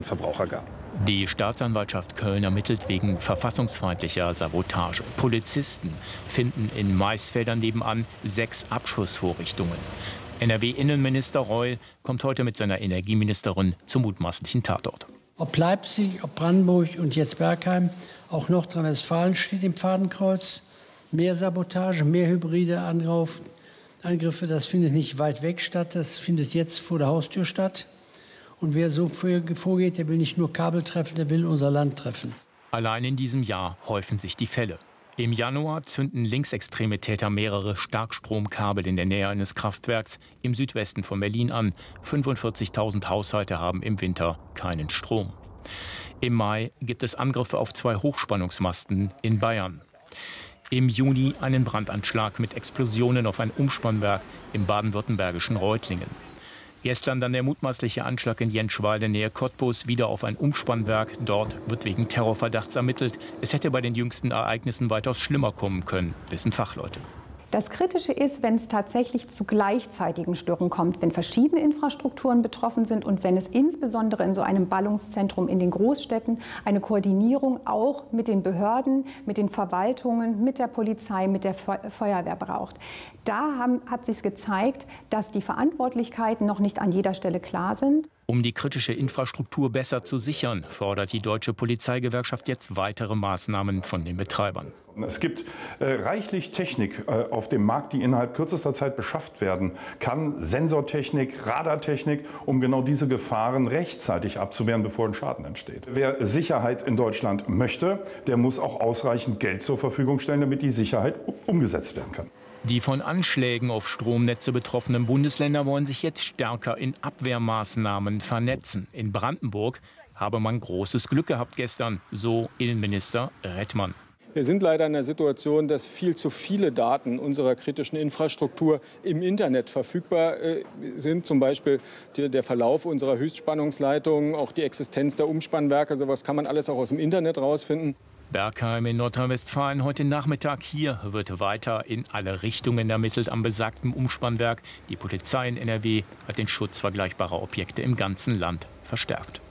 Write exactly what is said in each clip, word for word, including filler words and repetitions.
Verbraucher gab. Die Staatsanwaltschaft Köln ermittelt wegen verfassungsfeindlicher Sabotage. Polizisten finden in Maisfeldern nebenan sechs Abschussvorrichtungen. N R W-Innenminister Reul kommt heute mit seiner Energieministerin zum mutmaßlichen Tatort. Ob Leipzig, ob Brandenburg und jetzt Bergheim, auch Nordrhein-Westfalen steht im Fadenkreuz. Mehr Sabotage, mehr hybride Angriffe, das findet nicht weit weg statt, das findet jetzt vor der Haustür statt. Und wer so vorgeht, der will nicht nur Kabel treffen, der will unser Land treffen. Allein in diesem Jahr häufen sich die Fälle. Im Januar zünden linksextreme Täter mehrere Starkstromkabel in der Nähe eines Kraftwerks im Südwesten von Berlin an. fünfundvierzigtausend Haushalte haben im Winter keinen Strom. Im Mai gibt es Angriffe auf zwei Hochspannungsmasten in Bayern. Im Juni einen Brandanschlag mit Explosionen auf ein Umspannwerk im baden-württembergischen Reutlingen. Gestern dann der mutmaßliche Anschlag in Jenschwalde nähe Cottbus, wieder auf ein Umspannwerk. Dort wird wegen Terrorverdachts ermittelt. Es hätte bei den jüngsten Ereignissen weitaus schlimmer kommen können, wissen Fachleute. Das Kritische ist, wenn es tatsächlich zu gleichzeitigen Störungen kommt, wenn verschiedene Infrastrukturen betroffen sind und wenn es insbesondere in so einem Ballungszentrum in den Großstädten eine Koordinierung auch mit den Behörden, mit den Verwaltungen, mit der Polizei, mit der Feuerwehr braucht. Da haben, hat sich gezeigt, dass die Verantwortlichkeiten noch nicht an jeder Stelle klar sind. Um die kritische Infrastruktur besser zu sichern, fordert die Deutsche Polizeigewerkschaft jetzt weitere Maßnahmen von den Betreibern. Es gibt äh, reichlich Technik äh, auf dem Markt, die innerhalb kürzester Zeit beschafft werden kann. Sensortechnik, Radartechnik, um genau diese Gefahren rechtzeitig abzuwehren, bevor ein Schaden entsteht. Wer Sicherheit in Deutschland möchte, der muss auch ausreichend Geld zur Verfügung stellen, damit die Sicherheit umgesetzt werden kann. Die von Anschlägen auf Stromnetze betroffenen Bundesländer wollen sich jetzt stärker in Abwehrmaßnahmen vernetzen. In Brandenburg habe man großes Glück gehabt gestern, so Innenminister Rettmann. Wir sind leider in der Situation, dass viel zu viele Daten unserer kritischen Infrastruktur im Internet verfügbar äh, sind. Zum Beispiel die, der Verlauf unserer Höchstspannungsleitungen, auch die Existenz der Umspannwerke. Sowas kann man alles auch aus dem Internet rausfinden. Bergheim in Nordrhein-Westfalen heute Nachmittag. Hier wird weiter in alle Richtungen ermittelt am besagten Umspannwerk. Die Polizei in N R W hat den Schutz vergleichbarer Objekte im ganzen Land verstärkt.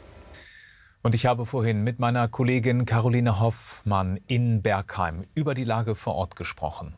Und ich habe vorhin mit meiner Kollegin Caroline Hoffmann in Bergheim über die Lage vor Ort gesprochen.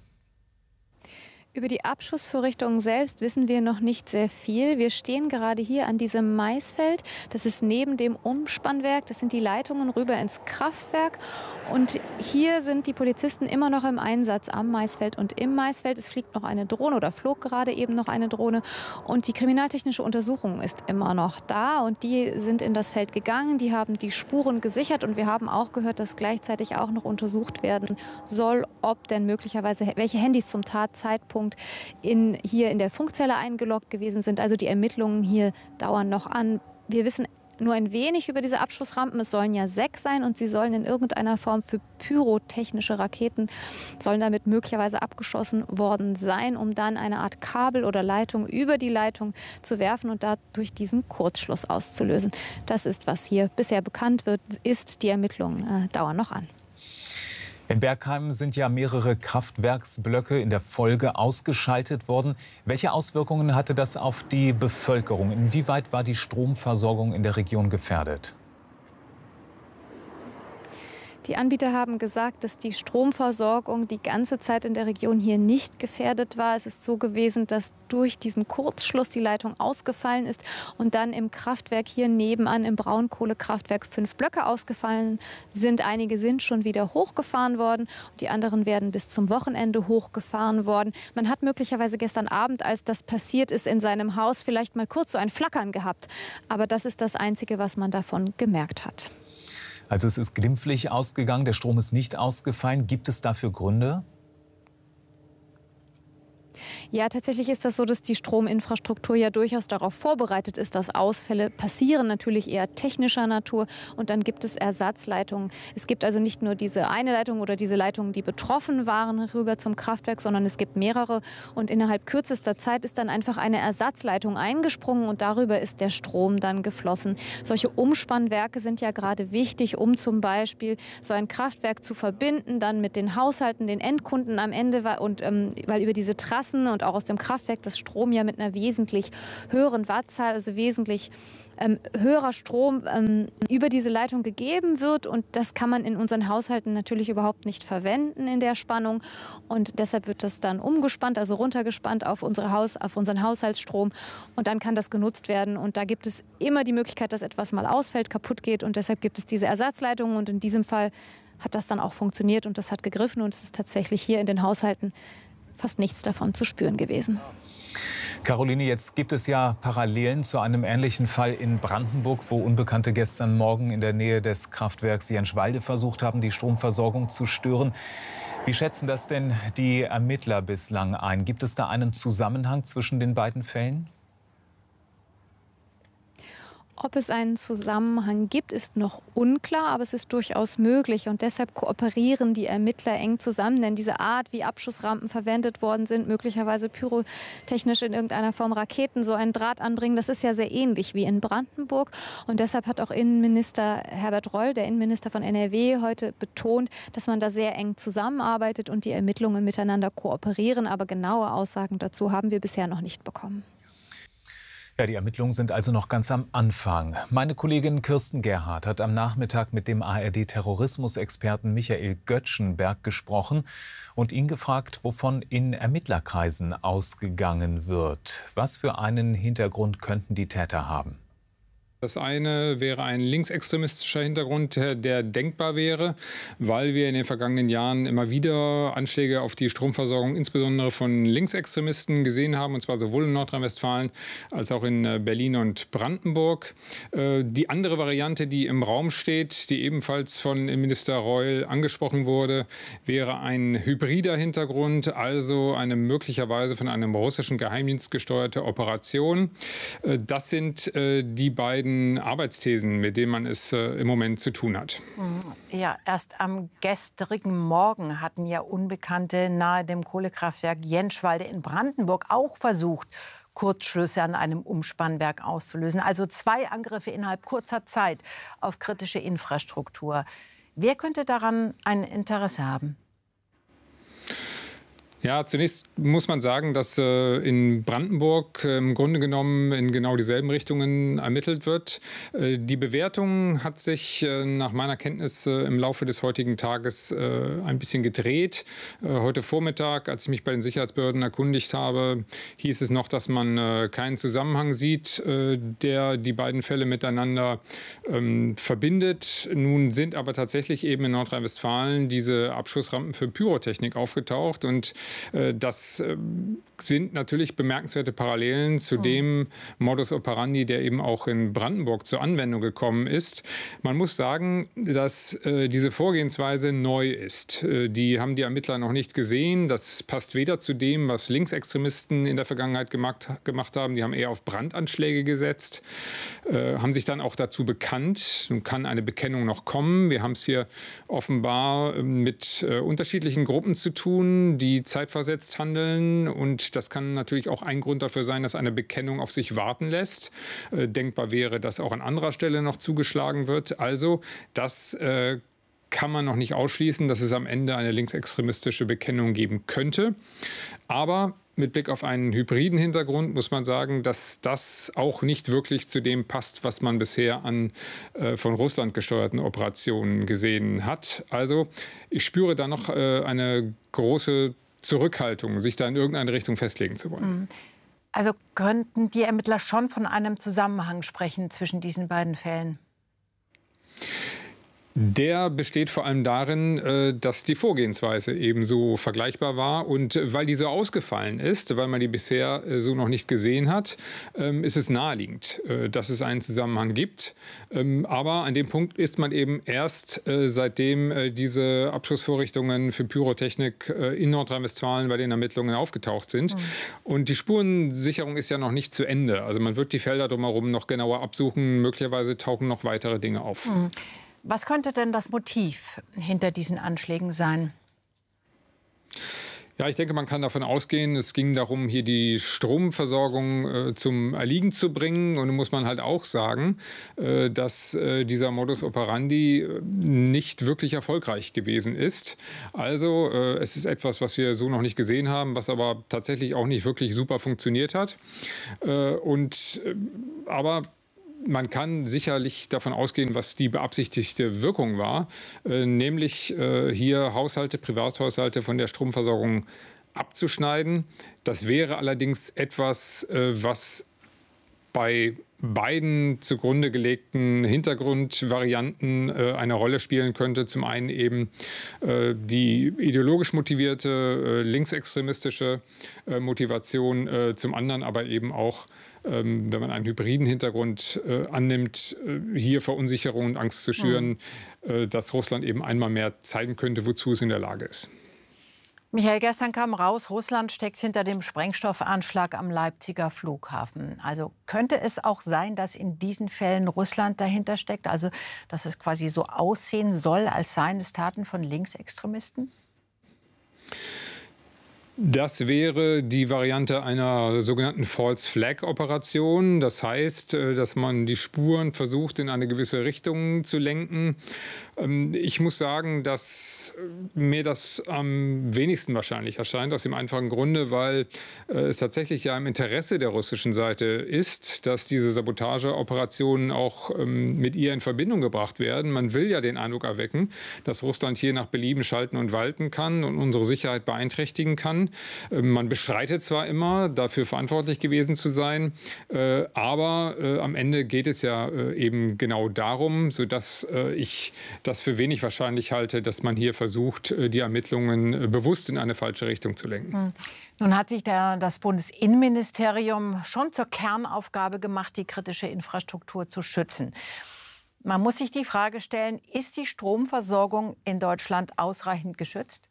Über die Abschussvorrichtungen selbst wissen wir noch nicht sehr viel. Wir stehen gerade hier an diesem Maisfeld. Das ist neben dem Umspannwerk. Das sind die Leitungen rüber ins Kraftwerk. Und hier sind die Polizisten immer noch im Einsatz am Maisfeld und im Maisfeld. Es fliegt noch eine Drohne oder flog gerade eben noch eine Drohne. Und die kriminaltechnische Untersuchung ist immer noch da. Und die sind in das Feld gegangen. Die haben die Spuren gesichert. Und wir haben auch gehört, dass gleichzeitig auch noch untersucht werden soll, ob denn möglicherweise welche Handys zum Tatzeitpunkt In, hier in der Funkzelle eingeloggt gewesen sind. Also die Ermittlungen hier dauern noch an. Wir wissen nur ein wenig über diese Abschussrampen. Es sollen ja sechs sein und sie sollen in irgendeiner Form für pyrotechnische Raketen, sollen damit möglicherweise abgeschossen worden sein, um dann eine Art Kabel oder Leitung über die Leitung zu werfen und dadurch diesen Kurzschluss auszulösen. Das ist, was hier bisher bekannt wird, ist. Die Ermittlungen äh, dauern noch an. In Bergheim sind ja mehrere Kraftwerksblöcke in der Folge ausgeschaltet worden. Welche Auswirkungen hatte das auf die Bevölkerung? Inwieweit war die Stromversorgung in der Region gefährdet? Die Anbieter haben gesagt, dass die Stromversorgung die ganze Zeit in der Region hier nicht gefährdet war. Es ist so gewesen, dass durch diesen Kurzschluss die Leitung ausgefallen ist und dann im Kraftwerk hier nebenan im Braunkohlekraftwerk fünf Blöcke ausgefallen sind. Einige sind schon wieder hochgefahren worden und die anderen werden bis zum Wochenende hochgefahren worden. Man hat möglicherweise gestern Abend, als das passiert ist, in seinem Haus vielleicht mal kurz so ein Flackern gehabt. Aber das ist das Einzige, was man davon gemerkt hat. Also es ist glimpflich ausgegangen, der Strom ist nicht ausgefallen. Gibt es dafür Gründe? Ja, tatsächlich ist das so, dass die Strominfrastruktur ja durchaus darauf vorbereitet ist, dass Ausfälle passieren, natürlich eher technischer Natur. Und dann gibt es Ersatzleitungen. Es gibt also nicht nur diese eine Leitung oder diese Leitungen, die betroffen waren, rüber zum Kraftwerk, sondern es gibt mehrere. Und innerhalb kürzester Zeit ist dann einfach eine Ersatzleitung eingesprungen und darüber ist der Strom dann geflossen. Solche Umspannwerke sind ja gerade wichtig, um zum Beispiel so ein Kraftwerk zu verbinden, dann mit den Haushalten, den Endkunden am Ende, und ähm, weil über diese Trassen und und auch aus dem Kraftwerk, dass Strom ja mit einer wesentlich höheren Wattzahl, also wesentlich ähm, höherer Strom ähm, über diese Leitung gegeben wird. Und das kann man in unseren Haushalten natürlich überhaupt nicht verwenden in der Spannung. Und deshalb wird das dann umgespannt, also runtergespannt auf, unsere Haus, auf unseren Haushaltsstrom. Und dann kann das genutzt werden. Und da gibt es immer die Möglichkeit, dass etwas mal ausfällt, kaputt geht. Und deshalb gibt es diese Ersatzleitungen. Und in diesem Fall hat das dann auch funktioniert und das hat gegriffen. Und es ist tatsächlich hier in den Haushalten fast nichts davon zu spüren gewesen. Caroline, jetzt gibt es ja Parallelen zu einem ähnlichen Fall in Brandenburg, wo Unbekannte gestern Morgen in der Nähe des Kraftwerks Jenschwalde versucht haben, die Stromversorgung zu stören. Wie schätzen das denn die Ermittler bislang ein? Gibt es da einen Zusammenhang zwischen den beiden Fällen? Ob es einen Zusammenhang gibt, ist noch unklar, aber es ist durchaus möglich. Und deshalb kooperieren die Ermittler eng zusammen. Denn diese Art, wie Abschussrampen verwendet worden sind, möglicherweise pyrotechnisch in irgendeiner Form Raketen, so einen Draht anbringen, das ist ja sehr ähnlich wie in Brandenburg. Und deshalb hat auch Innenminister Herbert Reul, der Innenminister von N R W, heute betont, dass man da sehr eng zusammenarbeitet und die Ermittlungen miteinander kooperieren. Aber genaue Aussagen dazu haben wir bisher noch nicht bekommen. Ja, die Ermittlungen sind also noch ganz am Anfang. Meine Kollegin Kirsten Gerhardt hat am Nachmittag mit dem A R D-Terrorismusexperten Michael Göttschenberg gesprochen und ihn gefragt, wovon in Ermittlerkreisen ausgegangen wird. Was für einen Hintergrund könnten die Täter haben? Das eine wäre ein linksextremistischer Hintergrund, der denkbar wäre, weil wir in den vergangenen Jahren immer wieder Anschläge auf die Stromversorgung, insbesondere von Linksextremisten, gesehen haben, und zwar sowohl in Nordrhein-Westfalen als auch in Berlin und Brandenburg. Die andere Variante, die im Raum steht, die ebenfalls von Minister Reul angesprochen wurde, wäre ein hybrider Hintergrund, also eine möglicherweise von einem russischen Geheimdienst gesteuerte Operation. Das sind die beiden Arbeitsthesen, mit denen man es äh, im Moment zu tun hat. Ja, erst am gestrigen Morgen hatten ja Unbekannte nahe dem Kohlekraftwerk Jenschwalde in Brandenburg auch versucht, Kurzschlüsse an einem Umspannwerk auszulösen. Also zwei Angriffe innerhalb kurzer Zeit auf kritische Infrastruktur. Wer könnte daran ein Interesse haben? Ja, zunächst muss man sagen, dass äh, in Brandenburg äh, im Grunde genommen in genau dieselben Richtungen ermittelt wird. Äh, die Bewertung hat sich äh, nach meiner Kenntnis äh, im Laufe des heutigen Tages äh, ein bisschen gedreht. Äh, heute Vormittag, als ich mich bei den Sicherheitsbehörden erkundigt habe, hieß es noch, dass man äh, keinen Zusammenhang sieht, äh, der die beiden Fälle miteinander ähm, verbindet. Nun sind aber tatsächlich eben in Nordrhein-Westfalen diese Abschussrampen für Pyrotechnik aufgetaucht und das sind natürlich bemerkenswerte Parallelen zu dem Modus operandi, der eben auch in Brandenburg zur Anwendung gekommen ist. Man muss sagen, dass äh, diese Vorgehensweise neu ist. Äh, die haben die Ermittler noch nicht gesehen. Das passt weder zu dem, was Linksextremisten in der Vergangenheit gemacht, gemacht haben. Die haben eher auf Brandanschläge gesetzt, äh, haben sich dann auch dazu bekannt. Nun kann eine Bekennung noch kommen. Wir haben es hier offenbar mit äh, unterschiedlichen Gruppen zu tun, die zeitversetzt handeln, und das kann natürlich auch ein Grund dafür sein, dass eine Bekennung auf sich warten lässt. Äh, denkbar wäre, dass auch an anderer Stelle noch zugeschlagen wird. Also das äh, kann man noch nicht ausschließen, dass es am Ende eine linksextremistische Bekennung geben könnte. Aber mit Blick auf einen hybriden Hintergrund muss man sagen, dass das auch nicht wirklich zu dem passt, was man bisher an äh, von Russland gesteuerten Operationen gesehen hat. Also ich spüre da noch äh, eine große Zurückhaltung, sich da in irgendeine Richtung festlegen zu wollen. Also könnten die Ermittler schon von einem Zusammenhang sprechen zwischen diesen beiden Fällen? Der besteht vor allem darin, dass die Vorgehensweise ebenso vergleichbar war. Und weil die so ausgefallen ist, weil man die bisher so noch nicht gesehen hat, ist es naheliegend, dass es einen Zusammenhang gibt. Aber an dem Punkt ist man eben erst, seitdem diese Abschussvorrichtungen für Pyrotechnik in Nordrhein-Westfalen bei den Ermittlungen aufgetaucht sind. Mhm. Und die Spurensicherung ist ja noch nicht zu Ende. Also man wird die Felder drumherum noch genauer absuchen. Möglicherweise tauchen noch weitere Dinge auf. Mhm. Was könnte denn das Motiv hinter diesen Anschlägen sein? Ja, ich denke, man kann davon ausgehen, es ging darum, hier die Stromversorgung äh, zum Erliegen zu bringen. Und da muss man halt auch sagen, äh, dass äh, dieser Modus operandi nicht wirklich erfolgreich gewesen ist. Also äh, es ist etwas, was wir so noch nicht gesehen haben, was aber tatsächlich auch nicht wirklich super funktioniert hat. Äh, und, äh, aber man kann sicherlich davon ausgehen, was die beabsichtigte Wirkung war, äh, nämlich äh, hier Haushalte, Privathaushalte von der Stromversorgung abzuschneiden. Das wäre allerdings etwas, äh, was bei beiden zugrunde gelegten Hintergrundvarianten äh, eine Rolle spielen könnte. Zum einen eben äh, die ideologisch motivierte, äh, linksextremistische äh, Motivation, äh, zum anderen aber eben auch, ähm, wenn man einen hybriden Hintergrund äh, annimmt, äh, hier Verunsicherung und Angst zu schüren, mhm. äh, dass Russland eben einmal mehr zeigen könnte, wozu es in der Lage ist. Michael, gestern kam raus, Russland steckt hinter dem Sprengstoffanschlag am Leipziger Flughafen. Also könnte es auch sein, dass in diesen Fällen Russland dahinter steckt? Also dass es quasi so aussehen soll, als seien es Taten von Linksextremisten? Das wäre die Variante einer sogenannten False-Flag-Operation. Das heißt, dass man die Spuren versucht, in eine gewisse Richtung zu lenken. Ich muss sagen, dass mir das am wenigsten wahrscheinlich erscheint, aus dem einfachen Grunde, weil es tatsächlich ja im Interesse der russischen Seite ist, dass diese Sabotageoperationen auch mit ihr in Verbindung gebracht werden. Man will ja den Eindruck erwecken, dass Russland hier nach Belieben schalten und walten kann und unsere Sicherheit beeinträchtigen kann. Man bestreitet zwar immer, dafür verantwortlich gewesen zu sein, aber am Ende geht es ja eben genau darum, sodass ich das für wenig wahrscheinlich halte, dass man hier versucht, die Ermittlungen bewusst in eine falsche Richtung zu lenken. Nun hat sich der, das Bundesinnenministerium schon zur Kernaufgabe gemacht, die kritische Infrastruktur zu schützen. Man muss sich die Frage stellen, ist die Stromversorgung in Deutschland ausreichend geschützt?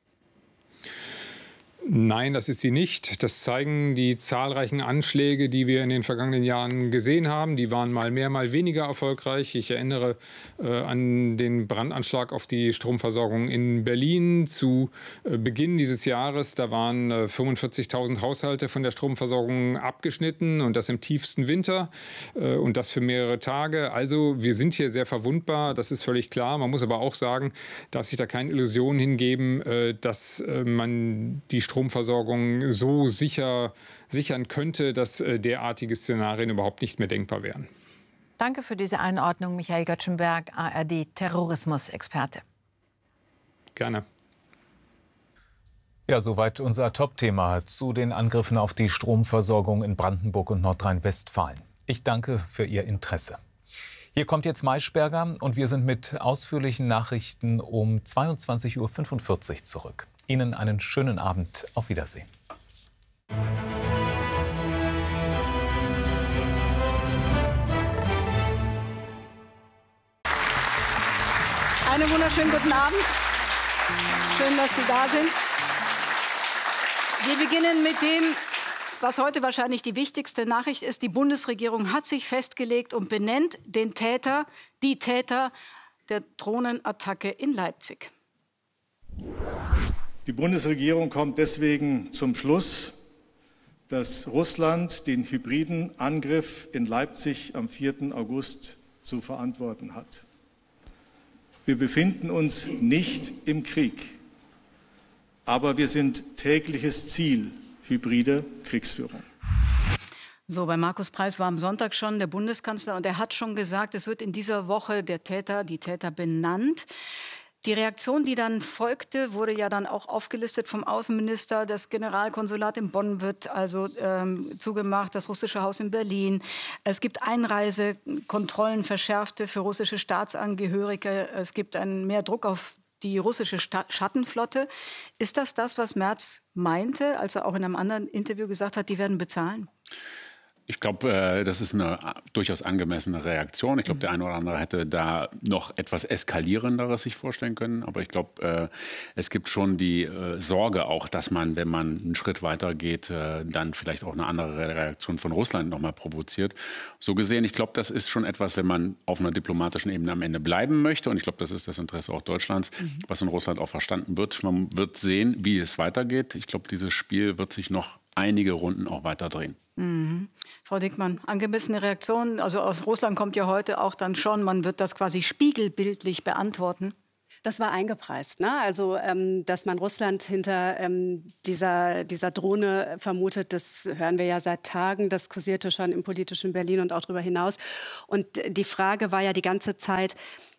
Nein, das ist sie nicht. Das zeigen die zahlreichen Anschläge, die wir in den vergangenen Jahren gesehen haben. Die waren mal mehr, mal weniger erfolgreich. Ich erinnere äh, an den Brandanschlag auf die Stromversorgung in Berlin zu äh, Beginn dieses Jahres. Da waren äh, fünfundvierzigtausend Haushalte von der Stromversorgung abgeschnitten und das im tiefsten Winter äh, und das für mehrere Tage. Also wir sind hier sehr verwundbar, das ist völlig klar. Man muss aber auch sagen, darf sich da keine Illusionen hingeben, äh, dass äh, man die Stromversorgung Stromversorgung so sicher sichern könnte, dass äh, derartige Szenarien überhaupt nicht mehr denkbar wären. Danke für diese Einordnung, Michael Göttschenberg, A R D-Terrorismus-Experte. Gerne. Ja, soweit unser Top-Thema zu den Angriffen auf die Stromversorgung in Brandenburg und Nordrhein-Westfalen. Ich danke für Ihr Interesse. Hier kommt jetzt Maischberger und wir sind mit ausführlichen Nachrichten um zweiundzwanzig Uhr fünfundvierzig zurück. Ihnen einen schönen Abend. Auf Wiedersehen. Einen wunderschönen guten Abend. Schön, dass Sie da sind. Wir beginnen mit dem, was heute wahrscheinlich die wichtigste Nachricht ist. Die Bundesregierung hat sich festgelegt und benennt den Täter, die Täter der Drohnenattacke in Leipzig. Die Bundesregierung kommt deswegen zum Schluss, dass Russland den hybriden Angriff in Leipzig am vierten August zu verantworten hat. Wir befinden uns nicht im Krieg, aber wir sind tägliches Ziel hybrider Kriegsführung. So, bei Markus Preis war am Sonntag schon der Bundeskanzler und er hat schon gesagt, es wird in dieser Woche der Täter, die Täter benannt. Die Reaktion, die dann folgte, wurde ja dann auch aufgelistet vom Außenminister. Das Generalkonsulat in Bonn wird also ähm, zugemacht, das russische Haus in Berlin. Es gibt Einreisekontrollen verschärfte für russische Staatsangehörige. Es gibt einen mehr Druck auf die russische Sta- Schattenflotte. Ist das das, was Merz meinte, als er auch in einem anderen Interview gesagt hat, die werden bezahlen? Ich glaube, äh, das ist eine durchaus angemessene Reaktion. Ich glaube, der eine oder andere hätte da noch etwas Eskalierenderes sich vorstellen können. Aber ich glaube, äh, es gibt schon die äh, Sorge auch, dass man, wenn man einen Schritt weiter geht, äh, dann vielleicht auch eine andere Reaktion von Russland noch mal provoziert. So gesehen, ich glaube, das ist schon etwas, wenn man auf einer diplomatischen Ebene am Ende bleiben möchte. Und ich glaube, das ist das Interesse auch Deutschlands, mhm. was in Russland auch verstanden wird. Man wird sehen, wie es weitergeht. Ich glaube, dieses Spiel wird sich noch einige Runden auch weiter drehen. Mhm. Frau Dickmann, angemessene Reaktion, also aus Russland kommt ja heute auch dann schon, man wird das quasi spiegelbildlich beantworten. Das war eingepreist, ne? Also, ähm, dass man Russland hinter ähm, dieser, dieser Drohne vermutet, das hören wir ja seit Tagen. Das kursierte schon im politischen Berlin und auch darüber hinaus. Und die Frage war ja die ganze Zeit,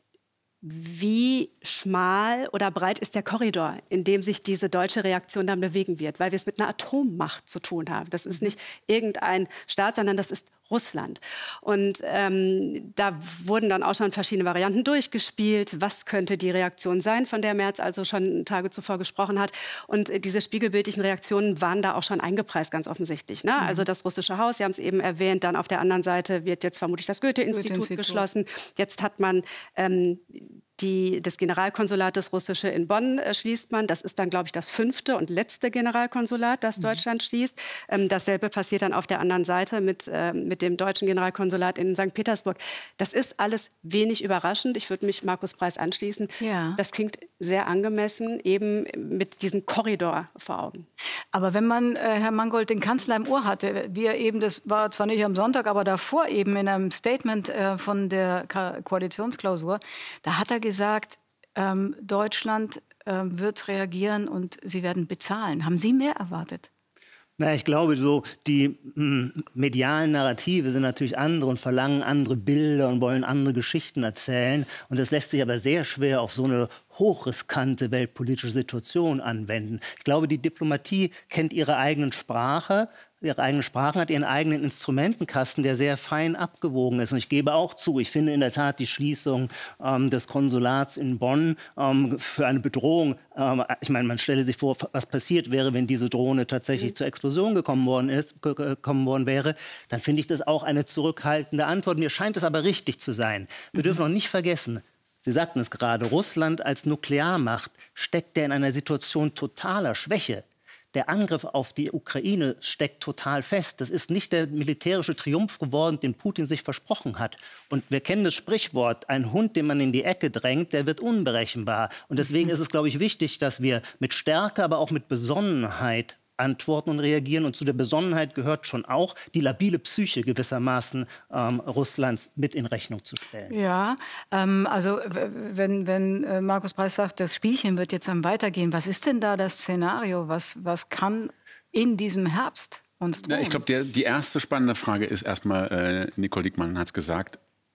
wie schmal oder breit ist der Korridor, in dem sich diese deutsche Reaktion dann bewegen wird, weil wir es mit einer Atommacht zu tun haben. Das ist nicht irgendein Staat, sondern das ist Russland. Und ähm, da wurden dann auch schon verschiedene Varianten durchgespielt. Was könnte die Reaktion sein, von der Merz also schon Tage zuvor gesprochen hat? Und äh, diese spiegelbildlichen Reaktionen waren da auch schon eingepreist, ganz offensichtlich. Ne? Mhm. Also das russische Haus, Sie haben es eben erwähnt, dann auf der anderen Seite wird jetzt vermutlich das Goethe-Institut Goethe geschlossen. Jetzt hat man ähm, Die, das Generalkonsulat, das russische in Bonn, äh, schließt man. Das ist dann, glaube ich, das fünfte und letzte Generalkonsulat, das mhm. Deutschland schließt. Ähm, dasselbe passiert dann auf der anderen Seite mit, äh, mit dem deutschen Generalkonsulat in Sankt Petersburg. Das ist alles wenig überraschend. Ich würde mich Markus Preiß anschließen. Ja. Das klingt sehr angemessen, eben mit diesem Korridor vor Augen. Aber wenn man, äh, Herr Mangold, den Kanzler im Ohr hatte, wie er eben, das war zwar nicht am Sonntag, aber davor eben in einem Statement äh, von der Ko- Koalitionsklausur, da hat er gesagt, ähm, Deutschland äh, wird reagieren und sie werden bezahlen. Haben Sie mehr erwartet? Na, ich glaube, so die mh, medialen Narrative sind natürlich andere und verlangen andere Bilder und wollen andere Geschichten erzählen. Und das lässt sich aber sehr schwer auf so eine hochriskante weltpolitische Situation anwenden. Ich glaube, die Diplomatie kennt ihre eigenen Sprache. Ihre eigene Sprache hat ihren eigenen Instrumentenkasten, der sehr fein abgewogen ist. Und ich gebe auch zu, ich finde in der Tat die Schließung ähm, des Konsulats in Bonn ähm, für eine Bedrohung, ähm, ich meine, man stelle sich vor, was passiert wäre, wenn diese Drohne tatsächlich mhm. zur Explosion gekommen worden, ist, gekommen worden wäre, dann finde ich das auch eine zurückhaltende Antwort. Mir scheint es aber richtig zu sein. Wir mhm. dürfen auch nicht vergessen, Sie sagten es gerade, Russland als Nuklearmacht steckt ja in einer Situation totaler Schwäche. Der Angriff auf die Ukraine steckt total fest. Das ist nicht der militärische Triumph geworden, den Putin sich versprochen hat. Und wir kennen das Sprichwort, ein Hund, den man in die Ecke drängt, der wird unberechenbar. Und deswegen ist es, glaube ich, wichtig, dass wir mit Stärke, aber auch mit Besonnenheit antworten und reagieren. Und zu der Besonnenheit gehört schon auch, die labile Psyche gewissermaßen ähm, Russlands mit in Rechnung zu stellen. Ja, ähm, also wenn, wenn äh, Markus Preiß sagt, das Spielchen wird jetzt dann weitergehen, was ist denn da das Szenario? Was, was kann in diesem Herbst uns drohen? Ja, ich glaube, die erste spannende Frage ist erstmal, äh, Nicole Diekmann hat es gesagt,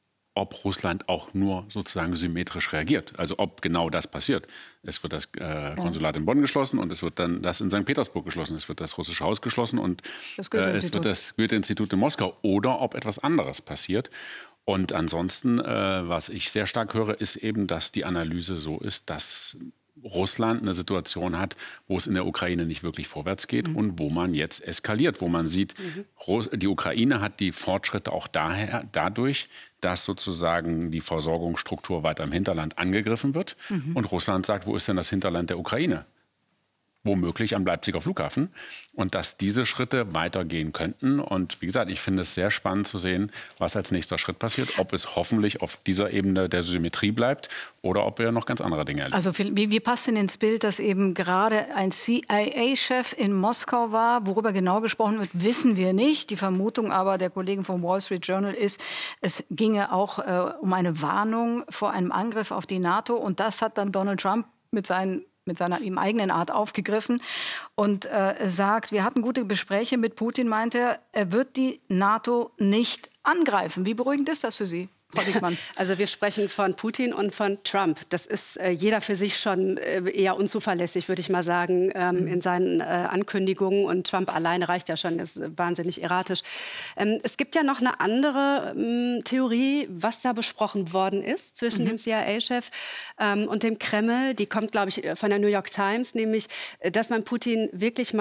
ob Russland auch nur sozusagen symmetrisch reagiert. Also ob genau das passiert. Es wird das äh, Konsulat in Bonn geschlossen und es wird dann das in Sankt Petersburg geschlossen. Es wird das russische Haus geschlossen und äh, es wird das Goethe-Institut in Moskau. Oder ob etwas anderes passiert. Und ansonsten, äh, was ich sehr stark höre, ist eben, dass die Analyse so ist, dass Russland eine Situation hat, wo es in der Ukraine nicht wirklich vorwärts geht mhm. und wo man jetzt eskaliert, wo man sieht, mhm. die Ukraine hat die Fortschritte auch daher, dadurch, dass sozusagen die Versorgungsstruktur weiter im Hinterland angegriffen wird. Mhm. Und Russland sagt, wo ist denn das Hinterland der Ukraine? Womöglich am Leipziger Flughafen. Und dass diese Schritte weitergehen könnten. Und wie gesagt, ich finde es sehr spannend zu sehen, was als nächster Schritt passiert. Ob es hoffentlich auf dieser Ebene der Symmetrie bleibt oder ob wir noch ganz andere Dinge erleben. Also wie, wie passt denn ins Bild, dass eben gerade ein C I A-Chef in Moskau war? Worüber genau gesprochen wird, wissen wir nicht. Die Vermutung aber der Kollegen vom Wall Street Journal ist, es ginge auch äh, um eine Warnung vor einem Angriff auf die NATO. Und das hat dann Donald Trump mit seinen mit seiner ihm eigenen Art aufgegriffen und äh, sagt, wir hatten gute Gespräche mit Putin, meinte er, er wird die NATO nicht angreifen. Wie beruhigend ist das für Sie, Frau Diekmann? Also wir sprechen von Putin und von Trump. Das ist äh, jeder für sich schon äh, eher unzuverlässig, würde ich mal sagen, ähm, mhm. in seinen äh, Ankündigungen. Und Trump alleine reicht ja schon, ist wahnsinnig erratisch. Ähm, es gibt ja noch eine andere ähm, Theorie, was da besprochen worden ist zwischen mhm. dem C I A-Chef ähm, und dem Kreml. Die kommt, glaube ich, von der New York Times, nämlich, dass man Putin wirklich mal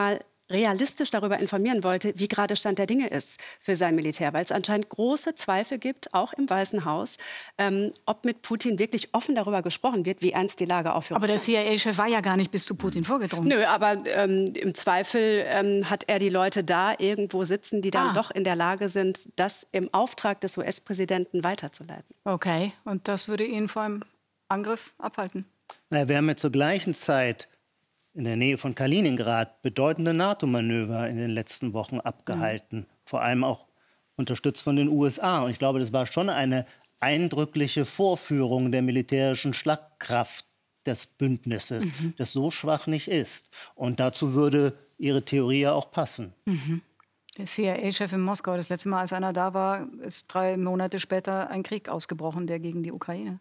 realistisch darüber informieren wollte, wie gerade Stand der Dinge ist für sein Militär, weil es anscheinend große Zweifel gibt, auch im Weißen Haus, ähm, ob mit Putin wirklich offen darüber gesprochen wird, wie ernst die Lage auch für Aber der C I A-Chef war ja gar nicht bis zu Putin vorgedrungen. Nö, aber ähm, im Zweifel ähm, hat er die Leute da irgendwo sitzen, die dann Ah. doch in der Lage sind, das im Auftrag des U S-Präsidenten weiterzuleiten. Okay, und das würde ihn vor einem Angriff abhalten? Naja, wir haben ja zur gleichen Zeit in der Nähe von Kaliningrad bedeutende NATO-Manöver in den letzten Wochen abgehalten. Mhm. Vor allem auch unterstützt von den U S A. Und ich glaube, das war schon eine eindrückliche Vorführung der militärischen Schlagkraft des Bündnisses, mhm. das so schwach nicht ist. Und dazu würde Ihre Theorie ja auch passen. Mhm. Der C I A-Chef in Moskau, das letzte Mal, als einer da war, ist drei Monate später ein Krieg ausgebrochen, der gegen die Ukraine.